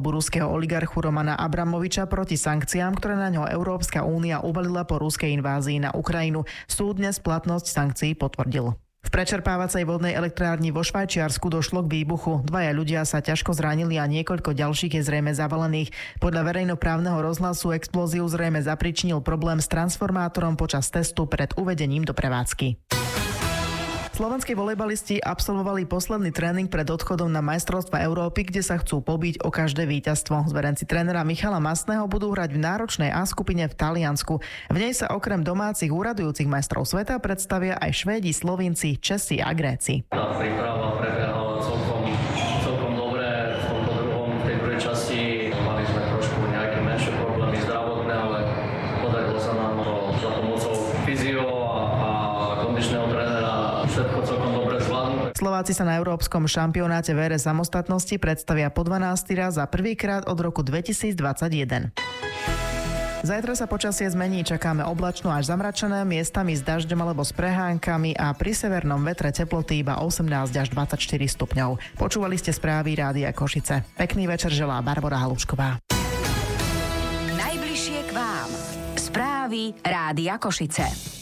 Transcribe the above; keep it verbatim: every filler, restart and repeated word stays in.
žalobu ruského oligarchu Romana Abramoviča proti sankciám, ktoré na ňo Európska únia uvalila po ruskej invázii na Ukrajinu. Súd dnes platnosť sankcií potvrdil. V prečerpávacej vodnej elektrárni vo Švajčiarsku došlo k výbuchu. Dvaja ľudia sa ťažko zranili a niekoľko ďalších je zrejme zavalených. Podľa verejnoprávneho rozhlasu explóziu zrejme zapričinil problém s transformátorom počas testu pred uvedením do prevádzky. Slovenskí volejbalisti absolvovali posledný tréning pred odchodom na majstrovstvá Európy, kde sa chcú pobiť o každé víťazstvo. Zverenci trénera Michala Mastného budú hrať v náročnej A skupine v Taliansku. V nej sa okrem domácich úradujúcich majstrov sveta predstavia aj Švédi, Slovinci, Česi a Gréci. Tá príprava prebiehala celkom, celkom dobre. V tomto druhom, v tej druhej časti mali sme trošku nejaké menšie problémy zdravotné, ale podarilo sa nám to za pomocou fyzio a, a kondičného trénera všetko celkom dobre zvládnuté. Slováci sa na Európskom šampionáte v ére samostatnosti predstavia po dvanásty raz za prvýkrát od roku dvetisícdvadsaťjeden. Zajtra sa počasie zmení, čakáme oblačno až zamračené, miestami s dažďom alebo s prehánkami a pri severnom vetre teploty iba osemnásť až dvadsaťštyri stupňov. Počúvali ste správy Rádia Košice. Pekný večer želá Barbora Halušková. Najbližšie k vám. Správy Rádia Košice.